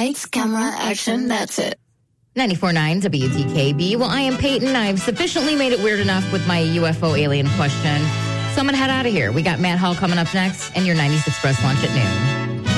Lights, camera, action, that's it. 94.9 WDKB. Well, I am Peyton. I've sufficiently made it weird enough with my UFO alien question. So I'm going to head out of here. We got Matt Hall coming up next and your 96 Express lunch at noon.